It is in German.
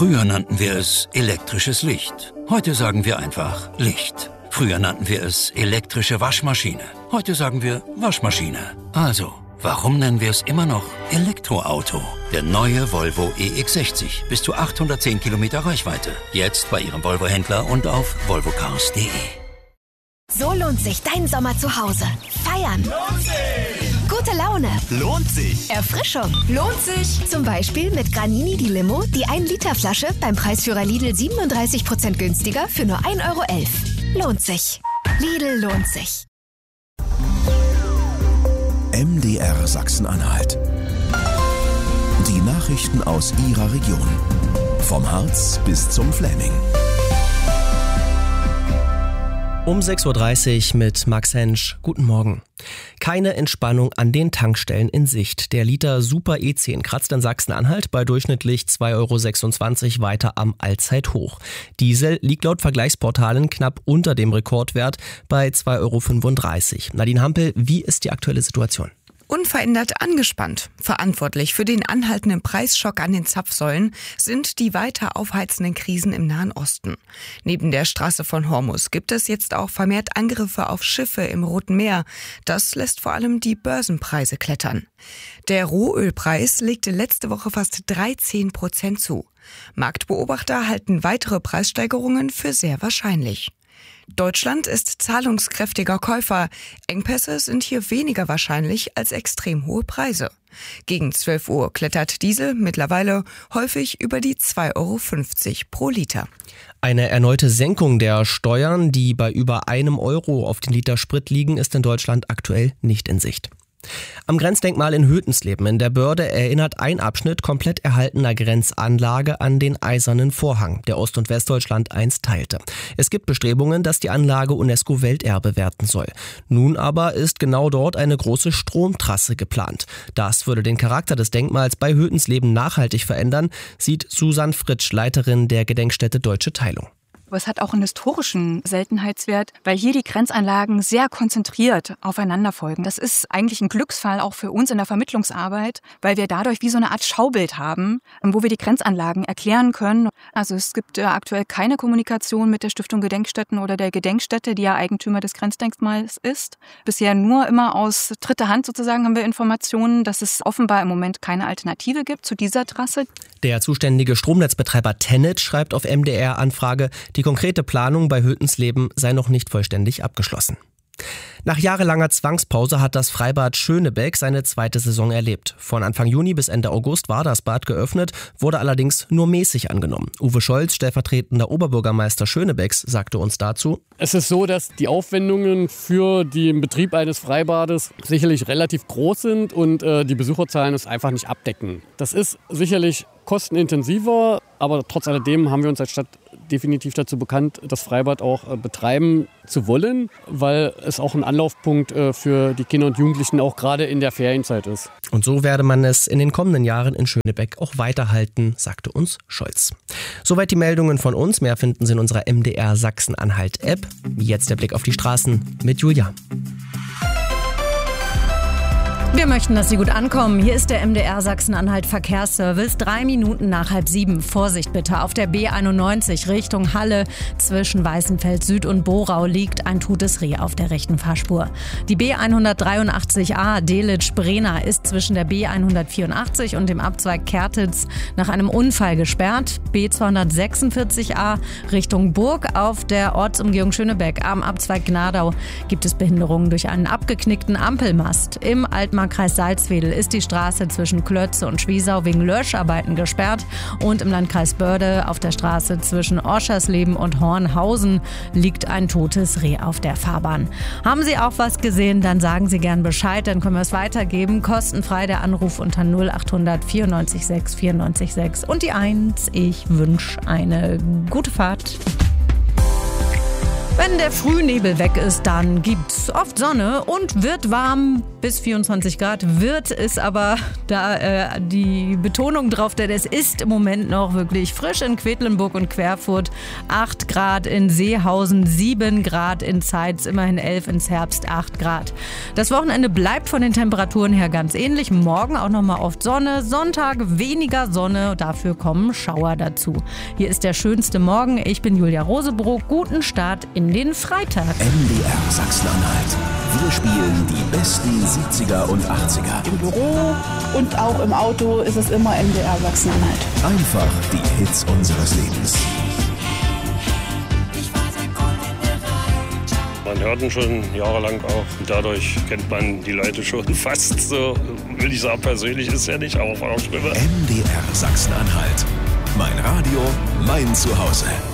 Früher nannten wir es elektrisches Licht. Heute sagen wir einfach Licht. Früher nannten wir es elektrische Waschmaschine. Heute sagen wir Waschmaschine. Also, warum nennen wir es immer noch Elektroauto? Der neue Volvo EX60. Bis zu 810 Kilometer Reichweite. Jetzt bei Ihrem Volvo-Händler und auf volvocars.de. So lohnt sich dein Sommer zu Hause. Feiern. Lohnt sich. Gute Laune. Lohnt sich. Erfrischung. Lohnt sich. Zum Beispiel mit Granini die Limo, die 1-Liter-Flasche beim Preisführer Lidl 37% günstiger für nur 1,11 €. Lohnt sich. Lidl lohnt sich. MDR Sachsen-Anhalt. Die Nachrichten aus Ihrer Region. Vom Harz bis zum Fläming. Um 6.30 Uhr mit Max Hensch. Guten Morgen. Keine Entspannung an den Tankstellen in Sicht. Der Liter Super E10 kratzt in Sachsen-Anhalt bei durchschnittlich 2,26 € weiter am Allzeithoch. Diesel liegt laut Vergleichsportalen knapp unter dem Rekordwert bei 2,35 €. Nadine Hampel, wie ist die aktuelle Situation? Unverändert angespannt. Verantwortlich für den anhaltenden Preisschock an den Zapfsäulen sind die weiter aufheizenden Krisen im Nahen Osten. Neben der Straße von Hormuz gibt es jetzt auch vermehrt Angriffe auf Schiffe im Roten Meer. Das lässt vor allem die Börsenpreise klettern. Der Rohölpreis legte letzte Woche fast 13% zu. Marktbeobachter halten weitere Preissteigerungen für sehr wahrscheinlich. Deutschland ist zahlungskräftiger Käufer. Engpässe sind hier weniger wahrscheinlich als extrem hohe Preise. Gegen 12 Uhr klettert Diesel mittlerweile häufig über die 2,50 € pro Liter. Eine erneute Senkung der Steuern, die bei über €1 auf den Liter Sprit liegen, ist in Deutschland aktuell nicht in Sicht. Am Grenzdenkmal in Hötensleben in der Börde erinnert ein Abschnitt komplett erhaltener Grenzanlage an den Eisernen Vorhang, der Ost- und Westdeutschland einst teilte. Es gibt Bestrebungen, dass die Anlage UNESCO-Welterbe werden soll. Nun aber ist genau dort eine große Stromtrasse geplant. Das würde den Charakter des Denkmals bei Hötensleben nachhaltig verändern, sieht Susanne Fritsch, Leiterin der Gedenkstätte Deutsche Teilung. Aber es hat auch einen historischen Seltenheitswert, weil hier die Grenzanlagen sehr konzentriert aufeinander folgen. Das ist eigentlich ein Glücksfall auch für uns in der Vermittlungsarbeit, weil wir dadurch wie so eine Art Schaubild haben, wo wir die Grenzanlagen erklären können. Also es gibt aktuell keine Kommunikation mit der Stiftung Gedenkstätten oder der Gedenkstätte, die ja Eigentümer des Grenzdenkmals ist. Bisher nur immer aus dritter Hand sozusagen haben wir Informationen, dass es offenbar im Moment keine Alternative gibt zu dieser Trasse. Der zuständige Stromnetzbetreiber TenneT schreibt auf MDR-Anfrage, die konkrete Planung bei Hötensleben sei noch nicht vollständig abgeschlossen. Nach jahrelanger Zwangspause hat das Freibad Schönebeck seine zweite Saison erlebt. Von Anfang Juni bis Ende August war das Bad geöffnet, wurde allerdings nur mäßig angenommen. Uwe Scholz, stellvertretender Oberbürgermeister Schönebecks, sagte uns dazu: Es ist so, dass die Aufwendungen für den Betrieb eines Freibades sicherlich relativ groß sind und die Besucherzahlen es einfach nicht abdecken. Das ist sicherlich kostenintensiver, aber trotz alledem haben wir uns als Stadt definitiv dazu bekannt, das Freibad auch betreiben zu wollen, weil es auch ein Anlaufpunkt für die Kinder und Jugendlichen auch gerade in der Ferienzeit ist. Und so werde man es in den kommenden Jahren in Schönebeck auch weiterhalten, sagte uns Scholz. Soweit die Meldungen von uns. Mehr finden Sie in unserer MDR Sachsen-Anhalt-App. Jetzt der Blick auf die Straßen mit Julia. Wir möchten, dass Sie gut ankommen. Hier ist der MDR Sachsen-Anhalt Verkehrsservice. 6:03 nach 6:30. Vorsicht bitte. Auf der B91 Richtung Halle zwischen Weißenfeld Süd und Borau liegt ein totes Reh auf der rechten Fahrspur. Die B183a Delitzsch-Brena ist zwischen der B184 und dem Abzweig Kertitz nach einem Unfall gesperrt. B246a Richtung Burg auf der Ortsumgehung Schönebeck am Abzweig Gnadau gibt es Behinderungen durch einen abgeknickten Ampelmast. Im Kreis Salzwedel ist die Straße zwischen Klötze und Schwiesau wegen Löscharbeiten gesperrt und im Landkreis Börde auf der Straße zwischen Oschersleben und Hornhausen liegt ein totes Reh auf der Fahrbahn. Haben Sie auch was gesehen, dann sagen Sie gern Bescheid, dann können wir es weitergeben. Kostenfrei der Anruf unter 0800 94 6 94 6 und die 1. Ich wünsche eine gute Fahrt. Wenn der Frühnebel weg ist, dann gibt's oft Sonne und wird warm bis 24 Grad wird es aber, da die Betonung drauf, denn es ist im Moment noch wirklich frisch in Quedlinburg und Querfurt, 8 Grad in Seehausen, 7 Grad in Zeitz, immerhin 11 ins Herbst, 8 Grad. Das Wochenende bleibt von den Temperaturen her ganz ähnlich. Morgen auch nochmal oft Sonne, Sonntag weniger Sonne, dafür kommen Schauer dazu. Hier ist der schönste Morgen. Ich bin Julia Rosebrock. Guten Start in den Freitag. MDR Sachsen-Anhalt. Wir spielen die besten 70er und 80er. Im Büro und auch im Auto ist es immer MDR Sachsen-Anhalt. Einfach die Hits unseres Lebens. Man hört ihn schon jahrelang auch und dadurch kennt man die Leute schon fast so, will ich sagen, persönlich ist ja nicht, aber von der Stimme. MDR Sachsen-Anhalt. Mein Radio, mein Zuhause.